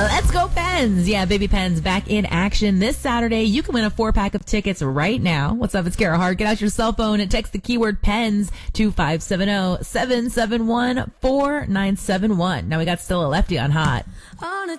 Let's go Pens. Yeah, Baby Pens back in action this Saturday. You can win a 4-pack of tickets right now. What's up? It's Kara Hart. Get out your cell phone and text the keyword Pens to 570-771-4971. Now we got Still a Lefty on Hot.